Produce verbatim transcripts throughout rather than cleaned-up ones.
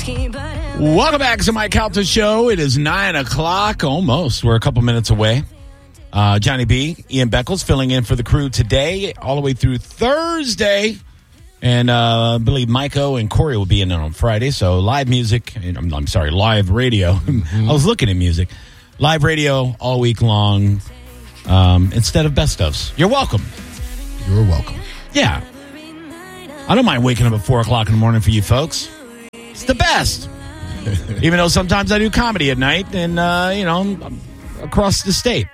Welcome back to Mike Calta Show. It is nine o'clock, almost. We're a couple minutes away. Uh, Johnny B, Ian Beckles filling in for the crew today, all the way through Thursday. And uh, I believe Miko and Corey will be in on Friday. So live music, I'm, I'm sorry, live radio. Mm-hmm. I was looking at music. Live radio all week long um, instead of best ofs. You're welcome. You're welcome. Yeah. I don't mind waking up at four o'clock in the morning for you folks. It's the best. Even though sometimes I do comedy at night and, uh, you know, across the state.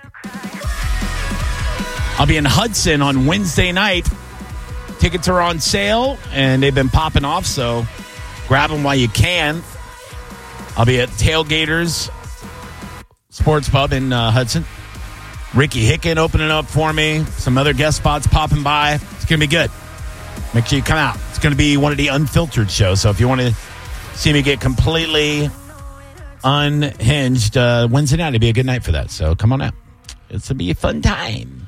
I'll be in Hudson on Wednesday night. Tickets are on sale, and they've been popping off, so grab them while you can. I'll be at Tailgaters Sports Pub in uh, Hudson. Ricky Hicken opening up for me. Some other guest spots popping by. It's going to be good. Make sure you come out. It's going to be one of the unfiltered shows, so if you want to see me get completely unhinged, uh, Wednesday night, it'd be a good night for that. So come on out. It's going to be a fun time.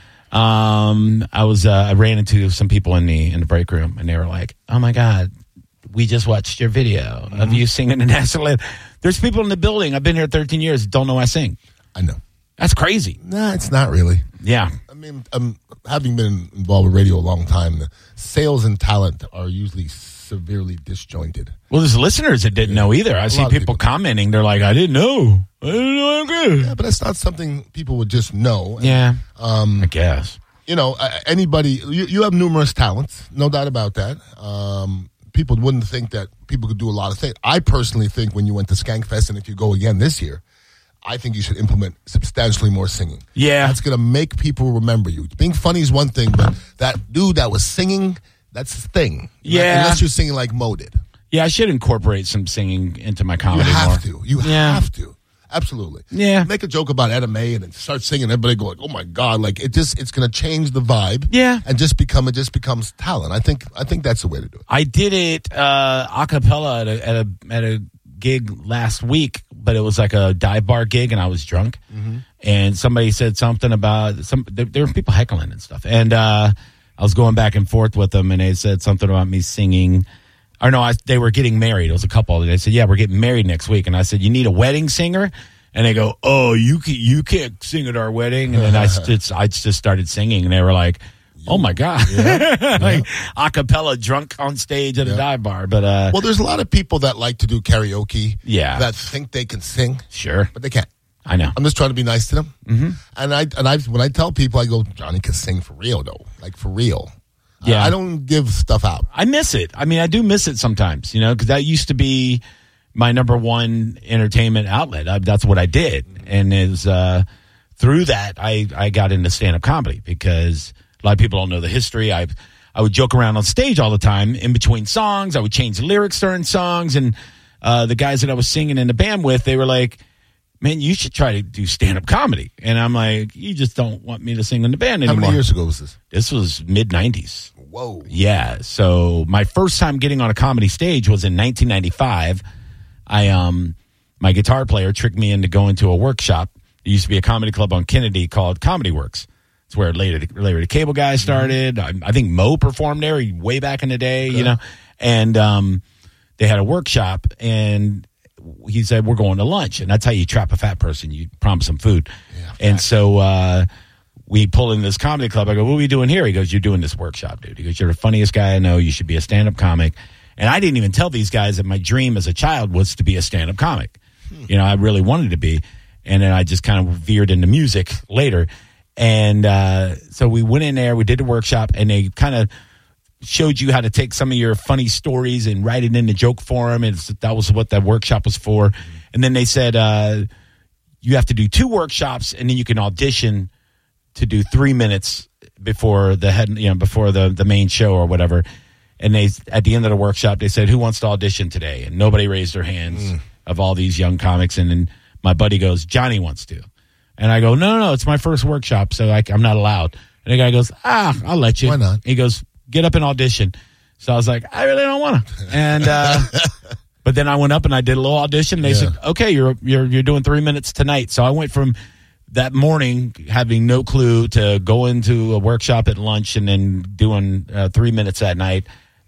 Um, I was, uh, I ran into some people in the, in the break room and they were like, oh my God, we just watched your video mm-hmm. of you singing the national anthem. There's people in the building. I've been here thirteen years. Don't know I sing. I know. That's crazy. Nah, it's not really. Yeah. I mean, um, having been involved with radio a long time, the sales and talent are usually severely disjointed. Well, there's listeners that didn't yeah. know either. I see people, people commenting. They're like, I didn't know. I didn't know I'm good. Yeah, but that's not something people would just know. And, yeah, um, I guess. You know, uh, anybody, you, you have numerous talents, no doubt about that. Um, people wouldn't think that people could do a lot of things. I personally think when you went to Skankfest, and if you go again this year, I think you should implement substantially more singing. Yeah. That's going to make people remember you. Being funny is one thing, but that dude that was singing, that's the thing. Yeah. Unless you're singing like Mo did. Yeah, I should incorporate some singing into my comedy You have more. to. You yeah. have to. Absolutely. Yeah. Make a joke about Etta May and then start singing. Everybody go like, oh my God. Like it just, it's going to change the vibe. Yeah. And just become, it just becomes talent. I think, I think that's the way to do it. I did it uh, a cappella at a, at a, at a gig last week, but it was like a dive bar gig and I was drunk. Mm-hmm. And somebody said something about some, there, there were people heckling and stuff. And uh, I was going back and forth with them and they said something about me singing. Or no, I, they were getting married. It was a couple. They said, yeah, we're getting married next week. And I said, you need a wedding singer? And they go, oh, you can, you can't sing at our wedding. And then I just, I just started singing. And they were like, oh, my God. Yeah, like yeah. a cappella drunk on stage at yeah. a dive bar. But uh, well, there's a lot of people that like to do karaoke yeah. that think they can sing. Sure. But they can't. I know. I'm just trying to be nice to them. Mm-hmm. And I and I when I tell people, I go, Johnny can sing for real, though. Like, for real. Yeah. I, I don't give stuff out. I miss it. I mean, I do miss it sometimes, you know, because that used to be my number one entertainment outlet. I, that's what I did. And is uh, through that, I, I got into stand-up comedy because a lot of people don't know the history. I I would joke around on stage all the time in between songs. I would change the lyrics during songs. And uh, the guys that I was singing in the band with, they were like, man, you should try to do stand-up comedy. And I'm like, you just don't want me to sing in the band anymore. How many years ago was this? This was mid nineties. Whoa. Yeah. So my first time getting on a comedy stage was in nineteen ninety-five. I um my guitar player tricked me into going to a workshop. There used to be a comedy club on Kennedy called Comedy Works. It's where later later the Cable Guy started. Mm-hmm. I, I think Mo performed there way back in the day, okay. you know. And um they had a workshop and he said, we're going to lunch. And that's how you trap a fat person. You promise them food. Yeah, and so uh, we pull in this comedy club. I go, what are we doing here? He goes, you're doing this workshop, dude. He goes, you're the funniest guy I know. You should be a stand-up comic. And I didn't even tell these guys that my dream as a child was to be a stand-up comic. Hmm. You know, I really wanted to be. And then I just kind of veered into music later. And uh, so we went in there. We did the workshop. And they kind of showed you how to take some of your funny stories and write it in the joke form. And that was what that workshop was for. Mm-hmm. And then they said, uh, you have to do two workshops and then you can audition to do three minutes before the head, you know, before the, the main show or whatever. And they, at the end of the workshop, they said, who wants to audition today? And nobody raised their hands mm. of all these young comics. And then my buddy goes, Johnny wants to. And I go, no, no, no, it's my first workshop. So I, I'm not allowed. And the guy goes, ah, I'll let you. Why not? He goes, get up and audition. So I was like, I really don't want to. And, uh, but then I went up and I did a little audition. They yeah. said, okay, you're, you're, you're doing three minutes tonight. So I went from that morning having no clue to going to a workshop at lunch and then doing uh, three minutes that night that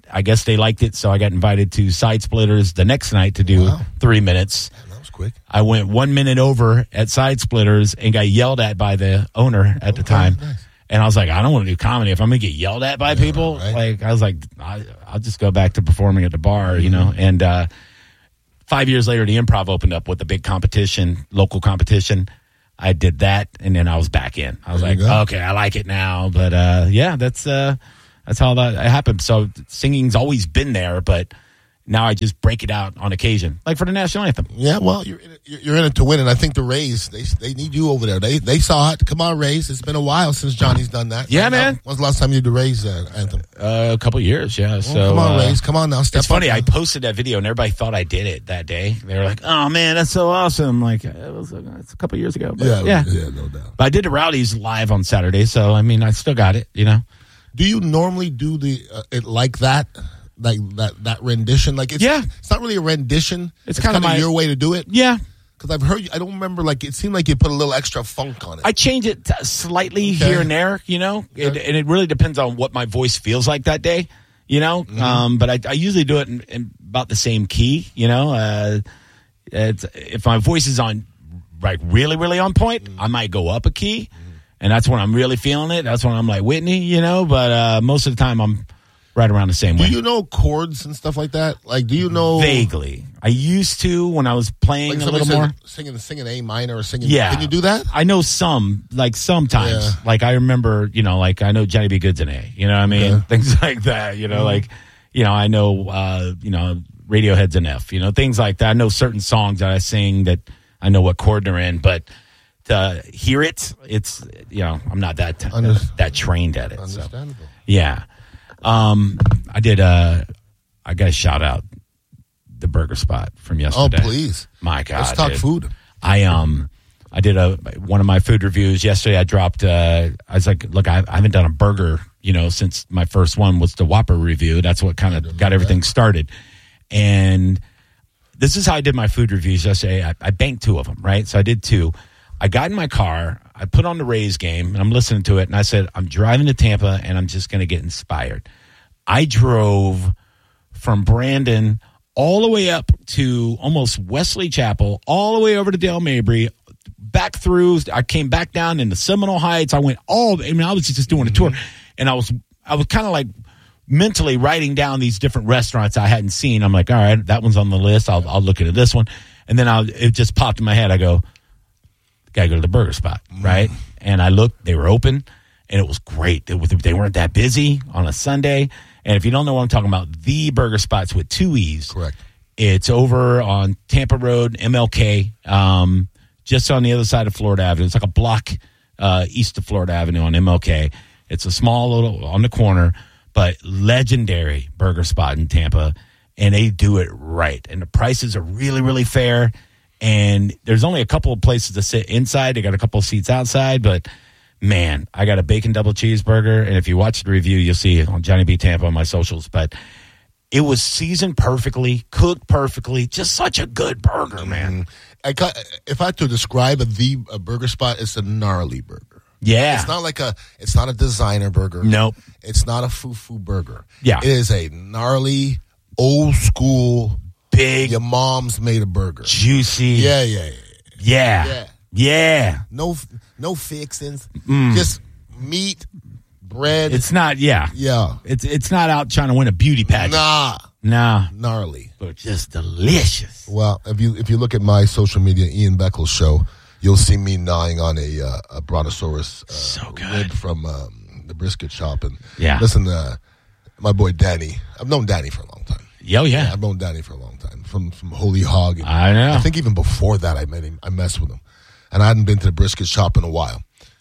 I guess they liked it, so I got invited to Side Splitters the next night to do Wow. three minutes. Man, that was quick. I went one minute over at Side Splitters and got yelled at by the owner at the time. nice. And I was like, I don't want to do comedy if I'm going to get yelled at by Yeah, people. right. Like, I was like, I, I'll just go back to performing at the bar, you know. And uh, five years later, the Improv opened up with a big competition, local competition. I did that, and then I was back in. I was There like, you go. okay, I like it now. But uh, yeah, that's uh, that's how that happened. So singing's always been there, but now I just break it out on occasion, like for the national anthem. Yeah, well, you're in it, you're in it to win, and I think the Rays they they need you over there. They they saw it. Come on, Rays! It's been a while since Johnny's done that. Yeah, Right now, man. When's the last time you did the Rays uh, anthem? Uh, a couple of years, yeah. Well, so come on, uh, Rays! Come on now, step It's funny. up. I posted that video and everybody thought I did it that day. They were like, "Oh man, that's so awesome!" Like it was, uh, it's a couple years ago. But, yeah, yeah, yeah, no doubt. But I did the Rowdies live on Saturday, so I mean, I still got it. You know, Do you normally do the uh, it like that, like that that rendition? Like it's Yeah. it's not really a rendition. It's It's, kinda kind of my- your way to do it. yeah. Because I've heard, you- I don't remember. Like it seemed like you put a little extra funk on it. I change it t- slightly Okay. here and there. You know, it, Okay. and it really depends on what my voice feels like that day. You know, Mm-hmm. um, but I, I usually do it in, in about the same key. You know, uh, it's, if my voice is on like really, really on point, Mm-hmm. I might go up a key, and that's when I'm really feeling it. That's when I'm like Whitney. You know, but uh, most of the time I'm right around the same do way. you know chords and stuff like that? Like, do you know Vaguely, I used to when I was playing like a somebody little more. says singing singing A minor or singing? Yeah. Can you do that? I know some, like sometimes. Yeah. Like I remember, you know, like I know Johnny B. Good's in A. You know what I mean? Okay. Things like that. You know, like, you know, I know, uh, you know, Radiohead's an F. You know, things like that. I know certain songs that I sing that I know what chord they're in, but to hear it, it's, you know, I'm not that Under- that trained at it. So. Understandable. Yeah. Um, I did. Uh, I got to shout out the burger spot from Oh, yesterday. please. My God, Let's talk dude. food. I um I did a one of my food reviews yesterday. I dropped. Uh, I was like, look, I, I haven't done a burger, you know, since my first one was the Whopper review. That's what kind of got everything started. And this is how I did my food reviews yesterday. I, I banked two of them, right? So I did two. I got in my car. I put on the Rays game, and I'm listening to it. And I said, I'm driving to Tampa, and I'm just going to get inspired. I drove from Brandon all the way up to almost Wesley Chapel, all the way over to Dale Mabry, back through. I came back down into Seminole Heights. I went all. I mean, I was just doing a tour, and I was I was kind of like mentally writing down these different restaurants I hadn't seen. I'm like, all right, that one's on the list. I'll I'll look into this one, and then I it just popped in my head. I go, gotta go to the burger spot, right? And I looked; they were open, and it was great. They, was- they weren't that busy on a Sunday. And if you don't know what I'm talking about, the burger spots with two E's. Correct. It's over on Tampa Road, M L K, um, just on the other side of Florida Avenue. It's like a block uh, east of Florida Avenue on M L K. It's a small little on the corner, but legendary burger spot in Tampa, and they do it right. And the prices are really, really fair. And there's only a couple of places to sit inside. They got a couple of seats outside, but man, I got a bacon double cheeseburger. And if you watch the review, you'll see it on Johnny B. Tampa on my socials. But it was seasoned perfectly, cooked perfectly. Just such a good burger, man. I ca- if I had to describe a, the a burger spot, it's a gnarly burger. Yeah. It's not like a. It's not a designer burger. Nope. It's not a foo-foo burger. Yeah. It is a gnarly, old school, Big, your mom's made a burger. juicy. Yeah, yeah, yeah. Yeah. Yeah. Yeah. No, no fixings. Just meat, bread. It's not, yeah. yeah. It's it's not out trying to win a beauty pageant. Nah, Nah. gnarly. But just delicious. Well, if you if you look at my social media, Ian Beckles show, you'll see me gnawing on a uh, a brontosaurus uh, So good. rib from um, the brisket shop. And Yeah. listen, uh, my boy Danny. I've known Danny for a long time. Yo, yeah. I've known Danny for a long time from from Holy Hog. And I know. I think even before that, I met him. I messed with him, and I hadn't been to the brisket shop in a while.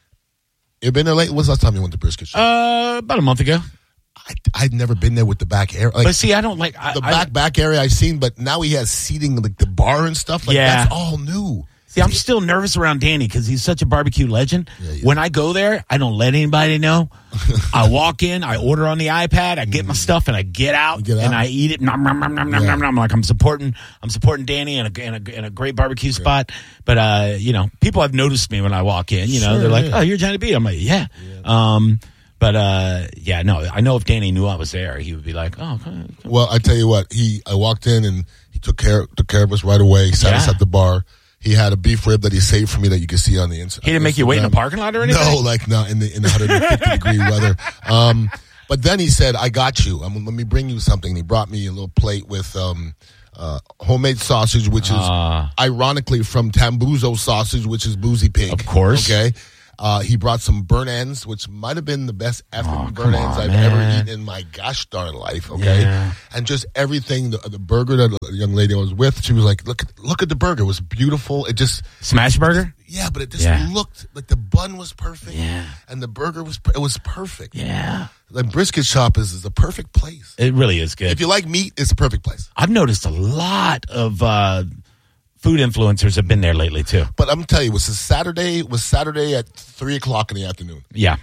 You been there late? When's the last time you went to brisket shop? Uh, about a month ago. I, I'd never been there with the back area. Like, But see, I don't like I, the I- back back area I've seen, but now he has seating like the bar and stuff. Like Yeah. that's all new. See, I'm still nervous around Danny because he's such a barbecue legend. Yeah, yeah. When I go there, I don't let anybody know. I walk in, I order on the iPad, I get my stuff, and I get out, You get out? and I eat it. Nom, nom, nom, nom, nom, Yeah. nom, nom. Like I'm supporting, I'm supporting Danny in a, in a, in a great barbecue spot. But uh, you know, people have noticed me when I walk in. You know, Sure, they're like, yeah. "Oh, you're Johnny B." I'm like, "Yeah." Um, But uh, yeah, no, I know if Danny knew I was there, he would be like, "Oh, come on." Well, I tell you what, he I walked in and he took care took care of us right away. Sat Yeah. us at the bar. He had a beef rib that he saved for me that you can see on the inside. He didn't make you wait in the parking lot or anything? No, like not in the in the one hundred fifty degree weather. Um, but then he said, "I got you. I'm, let me bring you something." And he brought me a little plate with um, uh, homemade sausage, which is Uh. ironically from Tambuzo sausage, which is boozy pig. Of course. Okay. Uh, he brought some burnt ends, which might have been the best effing Oh, burnt come ends on, I've man. ever eaten in my gosh darn life. Okay, Yeah. and just everything. The, the burger that the young lady I was with, she was like, "Look, at- look at the burger. It was beautiful. It just, Smash burger? yeah, but it just Yeah. looked like the bun was perfect, Yeah. and the burger was, per- it was perfect. Yeah. The brisket shop is, is a perfect place. It really is good. If you like meat, it's a perfect place. I've noticed a lot of uh, food influencers have been there lately, too. But I'm telling you, it was a Saturday. It was Saturday at three o'clock in the afternoon. Yeah.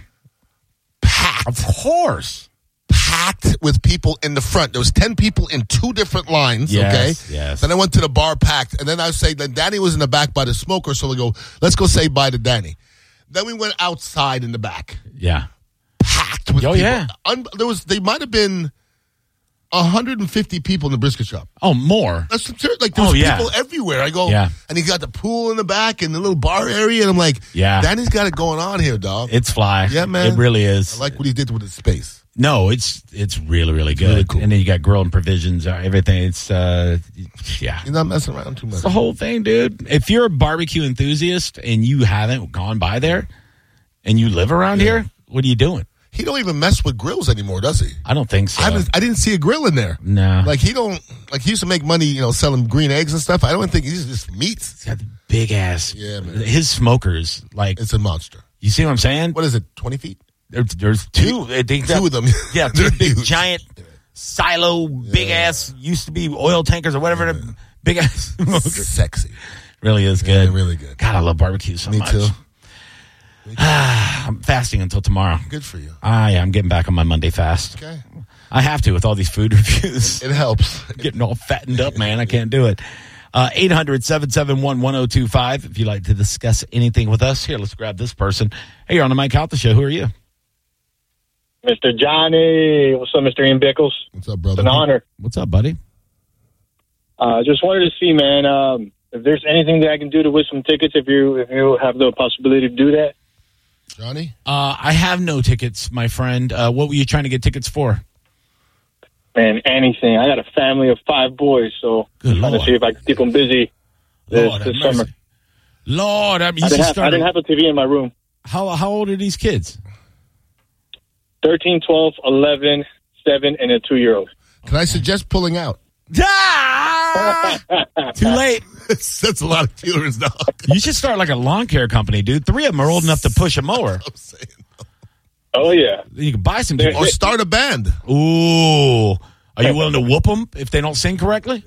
Packed. Of course. Packed with people in the front. There was ten people in two different lines, Yes, okay? yes. Then I went to the bar packed, and then I say, then Danny was in the back by the smoker, so we go, let's go say bye to Danny. Then we went outside in the back, Yeah. packed with Oh, people. yeah. Un- there was, they might have been one hundred fifty people in the brisket shop. Oh, more. That's like there was Oh, yeah. people everywhere. I go, Yeah. and he got the pool in the back and the little bar area, and I'm like, Yeah. Danny's got it going on here, dog. It's fly. Yeah, man. It really is. I like what he did with his space. No, it's it's really really good. really cool. And then you got grill and provisions, uh, everything. It's uh, yeah, You're not messing around too much. it's the whole thing, dude. If you're a barbecue enthusiast and you haven't gone by there, and you live around Yeah. here, what are you doing? He don't even mess with grills anymore, does he? I don't think so. I haven't. I didn't see a grill in there. No. Like he don't. Like he used to make money, you know, selling green eggs and stuff. I don't think he's just meats. He's got the big ass. Yeah, man. His smokers, like, It's a monster. you see what I'm saying? What is it? Twenty feet? There's, there's two. I think Two that- of them. Yeah, They're two big huge. giant silo, big ass used to be oil tankers or whatever. The big ass smokers. Sexy. Really is Yeah, good. they're really good. God, I love barbecue so Me much. too. I'm fasting until tomorrow. Good for you. Ah, yeah, I'm getting back on my Monday fast. Okay. I have to with all these food reviews. It helps. Getting all fattened up, man. I can't do it. Uh, eight hundred, seven seven one, one oh two five. If you'd like to discuss anything with us, here, let's grab this person. Hey, you're on the Mike Calta Show. Who are you? Mister Johnny. What's up, Mister Ian Bickles? What's up, It's brother? an honor. What's up, buddy? Uh, just wanted to see, man, um, if there's anything that I can do to win some tickets, if you if you have the possibility to do that. Johnny? Uh, I have no tickets, my friend. Uh, what were you trying to get tickets for? Man, anything. I got a family of five boys, so Good I'm trying Lord. to see if I can keep them busy this, Lord, this have summer. mercy. Lord, I mean, you I should didn't, have, I start. didn't have a T V in my room. How how old are these kids? thirteen, twelve, eleven, seven, and a two-year-old. Can I suggest pulling out? Ah! Too late. That's a lot of feelers, dog. You should start like a lawn care company, dude. Three of them are old enough to push a mower. I'm saying. Oh, yeah. You can buy some. They're- Or start a band. Ooh, are you willing to whoop them if they don't sing correctly?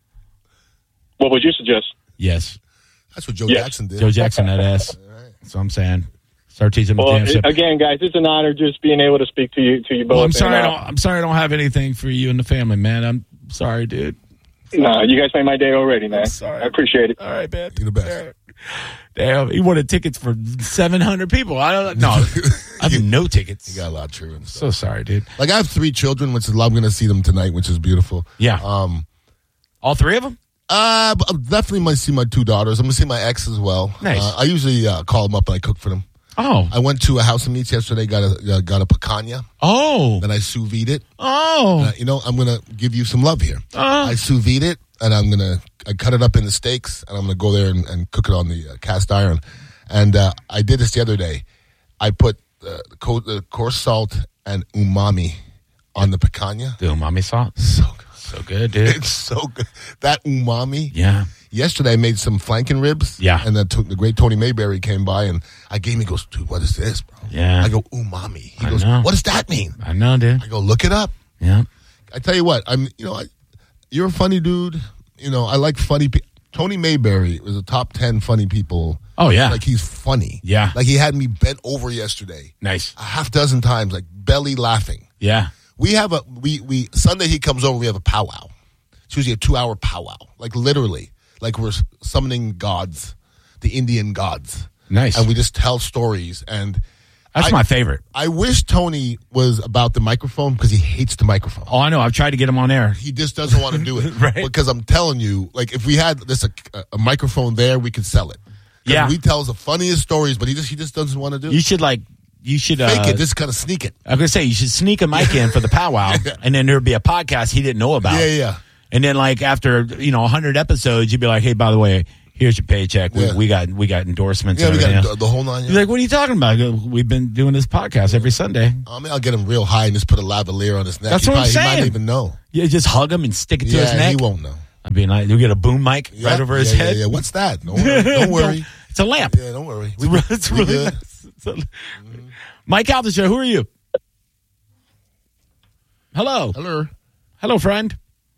What would you suggest? Yes, That's what Joe Yes. Jackson did. Joe Jackson, that ass. That's what I'm saying. Start teaching them Well, damn shit. again, guys, it's an honor just being able to speak to you to you both. Well, I'm sorry. I And, uh, don't. I'm sorry. I don't have anything for you and the family, man. I'm sorry, dude. Nah, you guys made my day already, man. sorry. I appreciate it. All right, man. You're the best. Damn, he wanted tickets for seven hundred people. I don't. No, I have no tickets. You got a lot of children. So. So sorry, dude. Like I have three children, which is I'm going to see them tonight, which is beautiful. Yeah. Um. All three of them. Uh, but I'm definitely might see my two daughters. I'm going to see my ex as well. Nice. Uh, I usually uh, call them up and I cook for them. Oh. I went to a house of meats yesterday. Got a uh, got a picanha. Oh. Then I sous vide it. Oh. Uh, you know, I'm going to give you some love here. Uh. I sous vide it, and I'm going to I cut it up into steaks, and I'm going to go there and, and cook it on the uh, cast iron. And uh, I did this the other day. I put uh, the, co- the coarse salt and umami on the picanha. The umami salt. So good. So good, dude. It's so good. That umami. Yeah. Yesterday I made some flanken ribs. Yeah. And then the great Tony Mayberry came by and I gave him, he goes, dude, what is this, bro? Yeah. I go, umami. He I goes, know. what does that mean? I know, dude. I go, look it up. Yeah. I tell you what, I'm, you know, I, you're a funny dude. You know, I like funny people. Tony Mayberry was a top ten funny people. Oh, yeah. Like he's funny. Yeah. Like he had me bent over yesterday. Nice. A half dozen times, like belly laughing. Yeah. We have a, we, we, Sunday he comes over, we have a powwow. It's usually a two hour powwow. Like literally. Like we're summoning gods, the Indian gods. Nice. And we just tell stories. And That's I, my favorite. I wish Tony was about the microphone because he hates the microphone. Oh, I know. I've tried to get him on air. He just doesn't want to do it. Right. Because I'm telling you, like, if we had this a, a microphone there, we could sell it. Yeah. We tell the funniest stories, but he just he just doesn't want to do it. You should, like, you should. Fake uh, it, just kind of sneak it. I was going to say, you should sneak a mic in for the powwow, Yeah. and then there'd be a podcast he didn't know about. Yeah, yeah. And then, like, after, you know, one hundred episodes, you'd be like, hey, by the way, here's your paycheck. We, Yeah. we got we got endorsements Yeah, and we everything got else. the, the whole nine. He's Yeah. like, what are you talking about? I go, we've been doing this podcast every Sunday. I mean, I'll get him real high and just put a lavalier on his neck. That's he what I'm probably, saying. He might not even know. You just hug him and stick it to Yeah, his neck. he won't know. I mean, like, you get a boom mic Yeah, right over his yeah, head. Yeah, yeah. What's that? Don't worry. Don't worry. It's a lamp. Yeah, don't worry. It's, re- it's we really good. nice. It's a- Mike Calta, who are you? Hello. Hello. Hello, friend.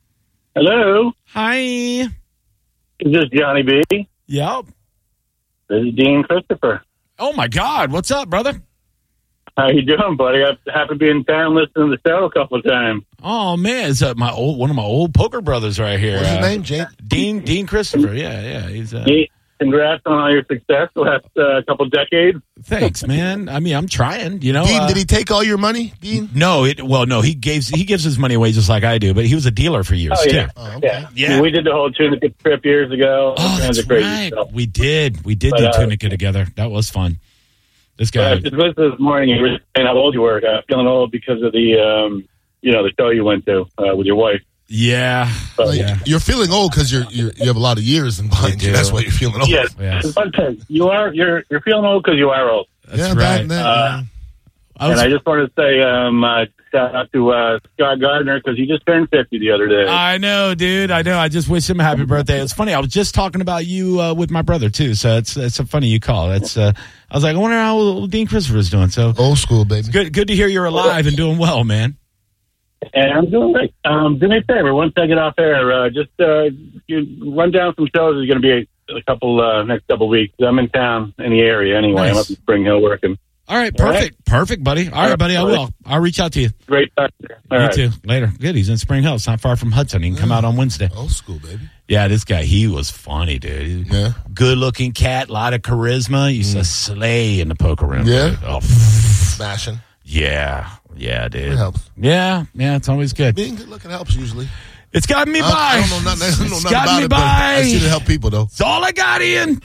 Hello, Hi. is this Johnny B? Yep. This is Dean Christopher. Oh, my God. What's up, brother? How you doing, buddy? I happen to be in town listening to the show a couple of times. Oh, man. It's uh, my old one of my old poker brothers right here. What's his Uh, name, Jane? Dean Dean Christopher. Yeah, yeah. He's uh, Hey, congrats on all your success the last uh, couple of decades. thanks, man. I mean, I'm trying, you know. Dean, uh, did he take all your money, Dean? No, it, well, no, he gives he gives his money away just like I do, but he was a dealer for years Oh, too. yeah. Oh, okay. Yeah. Yeah. We did the whole Tunica trip years ago. Oh, All kinds that's of crazy right. stuff. We did. We did But, do uh, Tunica together. That was fun. This But I guy. was just listening this morning. You were saying how old you were. Uh, feeling old because of the, um, you know, the show you went to uh, with your wife. Yeah. But, Like, Yeah. You're feeling old because you're, you're you have a lot of years in behind you. do. That's why you're feeling old. Yes, Yes. But you are. You're you're feeling old because you are old. That's yeah, right. that, that, Uh, I was, and I just wanted to say um, uh, shout out to uh, Scott Gardner because he just turned fifty the other day. I know, dude. I know. I just wish him a happy birthday. It's funny. I was just talking about you uh, with my brother too. So it's it's so funny you call. It's uh, I was like, I wonder how old Dean Christopher is doing. So old school, baby. good. Good to hear you're alive and doing well, man. And I'm doing great. Um, do me a favor. Once I get off air, uh, just uh, you run down some shows. There's going to be a, a couple uh, next couple weeks. I'm in town in the area anyway. Nice. I'm up in Spring Hill working. All right, All perfect, right. perfect, buddy. All right, buddy. I will. I'll reach out to you. Great talking to you. All you right. too. Later. Good. He's in Spring Hill. It's not far from Hudson. He can come out on Wednesday. Old school, baby. Yeah, this guy, he was funny, dude. Yeah. Good looking cat, lot of charisma. Used to slay in the poker room. Yeah? Dude. Oh, Smashing. yeah. Yeah, dude. It helps. Yeah, yeah, it's always good. Being good looking helps usually. It's gotten me I, by. I don't know nothing, I don't know It's nothing gotten about me it, but by. I see it help people, though. It's all I got, Ian.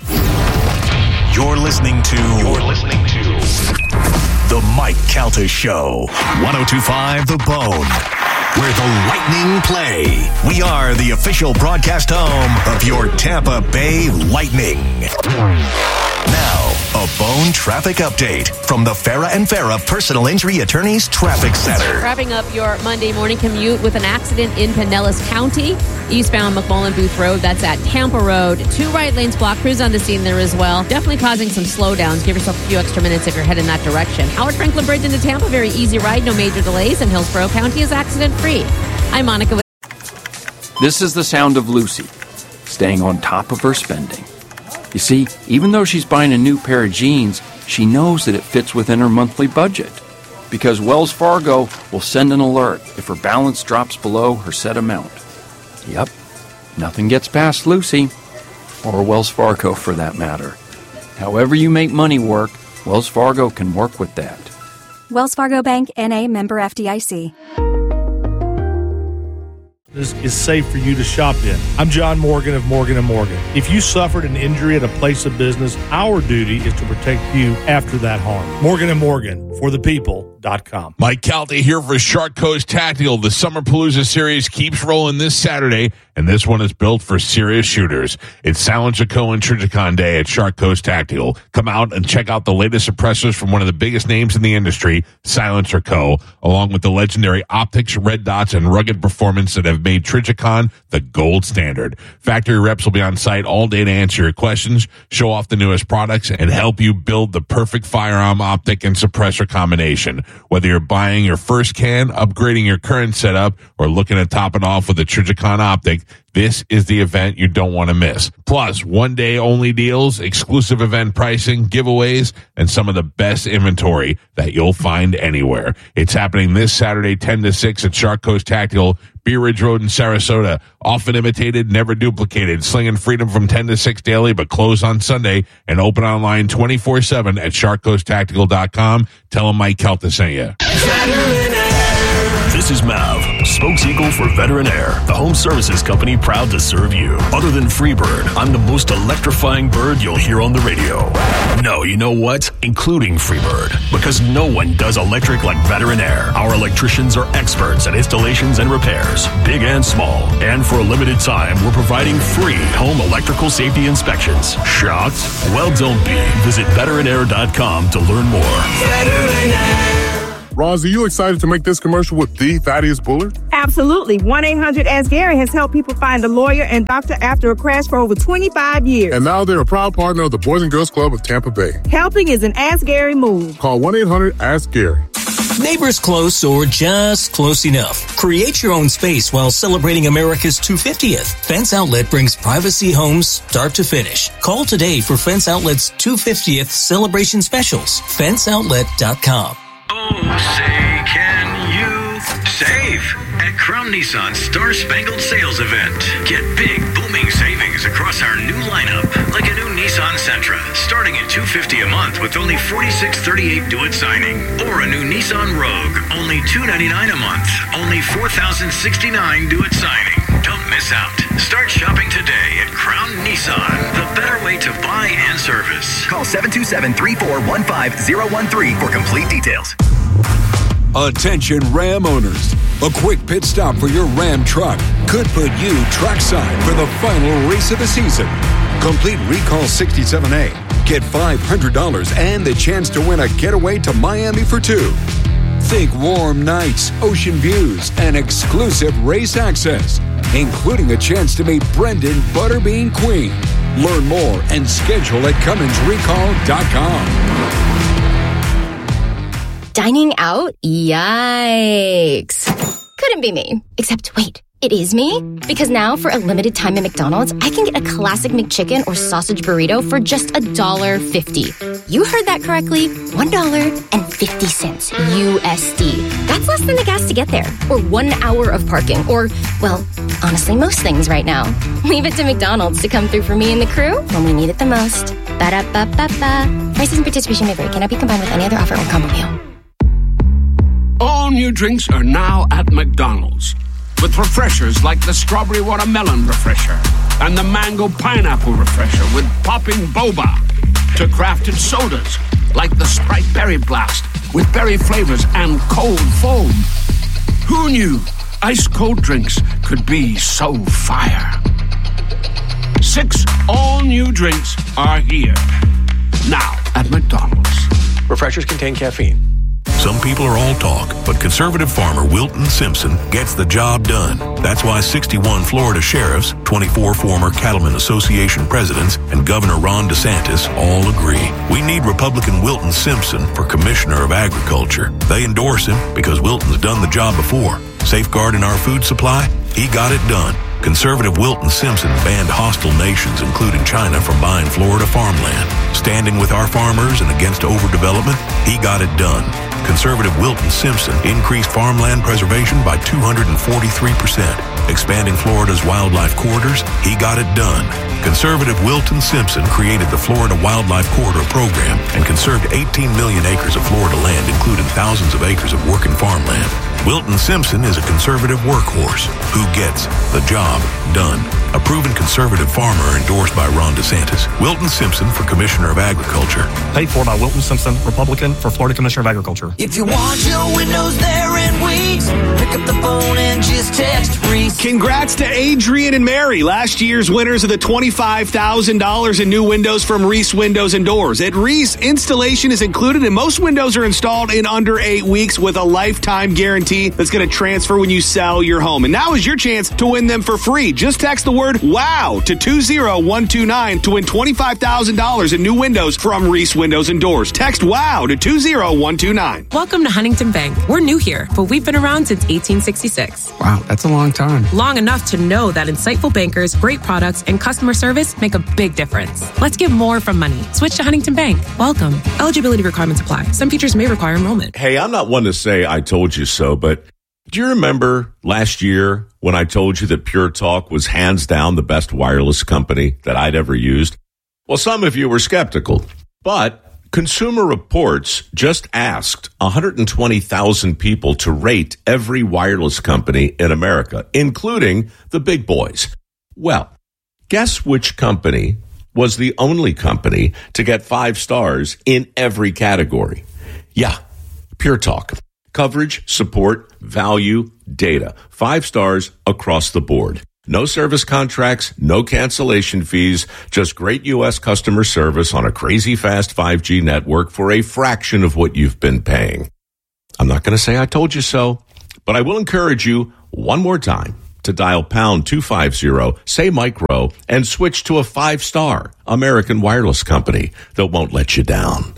You're listening to. You're listening to the Mike Calta Show. one oh two point five The Bone, where the Lightning play. We are the official broadcast home of your Tampa Bay Lightning. Now, a Bone traffic update from the Farah and Farah Personal Injury Attorneys Traffic Center. Wrapping up your Monday morning commute with an accident in Pinellas County. Eastbound McMullen Booth Road, that's at Tampa Road. Two right lanes blocked. Crews on the scene there as well. Definitely causing some slowdowns. Give yourself a few extra minutes if you're heading that direction. Howard Franklin Bridge into Tampa, very easy ride, no major delays, and Hillsborough County is accident free. I'm Monica. This is the sound of Lucy, staying on top of her spending. You see, even though she's buying a new pair of jeans, she knows that it fits within her monthly budget. Because Wells Fargo will send an alert if her balance drops below her set amount. Yep, nothing gets past Lucy, or Wells Fargo for that matter. However you make money work, Wells Fargo can work with that. Wells Fargo Bank, N A, member F D I C. Is, is safe for you to shop in. I'm John Morgan of Morgan and Morgan. If you suffered an injury at a place of business, our duty is to protect you after that harm. Morgan and Morgan, for the people dot com. Mike Calta here for Shark Coast Tactical. The Summer Palooza series keeps rolling this Saturday, and this one is built for serious shooters. It's Silencer Co. and Triticon Day at Shark Coast Tactical. Come out and check out the latest suppressors from one of the biggest names in the industry, Silencer Co., along with the legendary optics, red dots, and rugged performance that have made Triticon the gold standard. Factory reps will be on site all day to answer your questions, show off the newest products, and help you build the perfect firearm optic and suppressor combination. Whether you're buying your first can, upgrading your current setup, or looking to top it off with a Triticon optic, This is the event you don't want to miss. Plus, one-day only deals, exclusive event pricing, giveaways, and some of the best inventory that you'll find anywhere. It's happening this Saturday, ten to six at Shark Coast Tactical, Bee Ridge Road in Sarasota. Often imitated, never duplicated. Slinging freedom from ten to six daily, but closed on Sunday and open online twenty-four seven at shark coast tactical dot com. Tell them Mike Calta sent you. This is Mav, spokespeople for Veteran Air, the home services company proud to serve you. Other than Freebird, I'm the most electrifying bird you'll hear on the radio. No, you know what? Including Freebird, because no one does electric like Veteran Air. Our electricians are experts at installations and repairs, big and small. And for a limited time, we're providing free home electrical safety inspections. Shocked? Well, don't be. Visit veteran air dot com to learn more. Veteran Air. Roz, are you excited to make this commercial with the Thaddeus Bullard? Absolutely. one eight hundred ask Gary has helped people find a lawyer and doctor after a crash for over twenty-five years. And now they're a proud partner of the Boys and Girls Club of Tampa Bay. Helping is an Ask Gary move. Call one eight hundred ask Gary. Neighbors close or just close enough. Create your own space while celebrating America's two hundred fiftieth. Fence Outlet brings privacy homes start to finish. Call today for Fence Outlet's two hundred fiftieth celebration specials. fence outlet dot com. Oh, say, can you save at Crown Nissan's Star Spangled Sales Event? Get big, booming savings across our new lineup, like a new Nissan Sentra, starting at two hundred fifty dollars a month with only forty-six thirty-eight due at signing, or a new Nissan Rogue, only two hundred ninety-nine dollars a month, only four thousand sixty-nine dollars due at signing. Don't miss out. Start shopping today at Crown Nissan, the better way to buy and service. Call seven two seven, three four one five, zero one three for complete details. Attention Ram owners. A quick pit stop for your Ram truck could put you trackside for the final race of the season. Complete Recall sixty-seven A. Get five hundred dollars and the chance to win a getaway to Miami for two. Think warm nights, ocean views, and exclusive race access, including a chance to meet Brendan Butterbean Queen. Learn more and schedule at Cummins Recall dot com. Dining out? Yikes. Couldn't be me. Except, wait, it is me? Because now, for a limited time at McDonald's, I can get a classic McChicken or sausage burrito for just one dollar fifty. You heard that correctly. one dollar and fifty cents U S D. That's less than the gas to get there. Or one hour of parking. Or, well, honestly, most things right now. Leave it to McDonald's to come through for me and the crew when we need it the most. Ba-da-ba-ba-ba. Prices and participation may vary. Cannot be combined with any other offer or combo meal. All new drinks are now at McDonald's, with refreshers like the Strawberry Watermelon Refresher and the Mango Pineapple Refresher with popping boba, to crafted sodas like the Sprite Berry Blast with berry flavors and cold foam. Who knew ice-cold drinks could be so fire? Six all-new drinks are here, now at McDonald's. Refreshers contain caffeine. Some people are all talk, but conservative farmer Wilton Simpson gets the job done. That's why sixty-one Florida sheriffs, twenty-four former Cattlemen Association presidents, and Governor Ron DeSantis all agree. We need Republican Wilton Simpson for Commissioner of Agriculture. They endorse him because Wilton's done the job before. Safeguarding our food supply? He got it done. Conservative Wilton Simpson banned hostile nations, including China, from buying Florida farmland. Standing with our farmers and against overdevelopment? He got it done. Conservative Wilton Simpson increased farmland preservation by two hundred forty-three percent. Expanding Florida's wildlife corridors? He got it done. Conservative Wilton Simpson created the Florida Wildlife Corridor Program and conserved eighteen million acres of Florida land, including thousands of acres of working farmland. Wilton Simpson is a conservative workhorse who gets the job done. A proven conservative farmer endorsed by Ron DeSantis. Wilton Simpson for Commissioner of Agriculture. Paid for by Wilton Simpson, Republican, for Florida Commissioner of Agriculture. If you want your windows there in weeks, pick up the phone and just text Reese. Congrats to Adrian and Mary, last year's winners of the twenty-five thousand dollars in new windows from Reese Windows and Doors. At Reese, installation is included and most windows are installed in under eight weeks with a lifetime guarantee that's going to transfer when you sell your home. And now is your chance to win them for free. Just text the word WOW WOW to two zero one two nine to win twenty-five thousand dollars in new windows from Reese Windows and Doors. Text WOW to two zero one two nine. Welcome to Huntington Bank. We're new here, but we've been around since eighteen sixty-six. Wow, that's a long time. Long enough to know that insightful bankers, great products, and customer service make a big difference. Let's get more from money. Switch to Huntington Bank. Welcome. Eligibility requirements apply. Some features may require enrollment. Hey, I'm not one to say I told you so, but do you remember last year when I told you that Pure Talk was hands down the best wireless company that I'd ever used? Well, some of you were skeptical, but Consumer Reports just asked one hundred twenty thousand people to rate every wireless company in America, including the big boys. Well, guess which company was the only company to get five stars in every category? Yeah, Pure Talk. Coverage, support, value, data. Five stars across the board. No service contracts, no cancellation fees, just great U S customer service on a crazy fast five G network for a fraction of what you've been paying. I'm not going to say I told you so, but I will encourage you one more time to dial pound two fifty, say micro, and switch to a five-star American wireless company that won't let you down.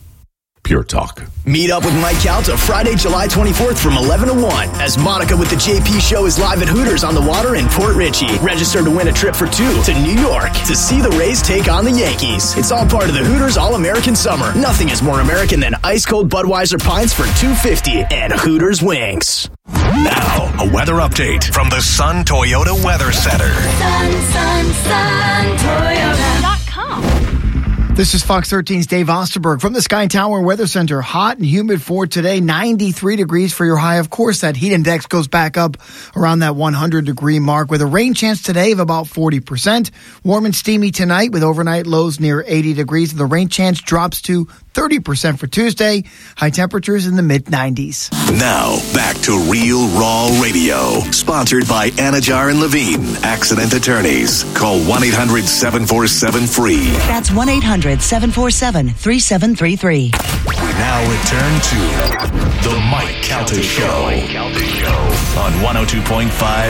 Pure Talk. Meet up with Mike Calta Friday, July twenty-fourth from eleven to one as Monica with the J P Show is live at Hooters on the Water in Port Richey. Register to win a trip for two to New York to see the Rays take on the Yankees. It's all part of the Hooters All-American Summer. Nothing is more American than ice-cold Budweiser pints for two fifty and Hooters wings. Now, a weather update from the Sun Toyota Weather Center. Sun, sun, sun, Toyota dot com. This is Fox thirteen's Dave Osterberg from the Sky Tower Weather Center. Hot and humid for today, ninety-three degrees for your high. Of course, that heat index goes back up around that one hundred degree mark with a rain chance today of about forty percent. Warm and steamy tonight with overnight lows near eighty degrees. The rain chance drops to thirty percent for Tuesday. High temperatures in the mid nineties. Now, back to Real Raw Radio. Sponsored by Anajar and Levine, accident attorneys. Call one eight hundred seven four seven free. That's one eight hundred seven four seven three seven three three. We now return to The Mike Calta Show on one oh two point five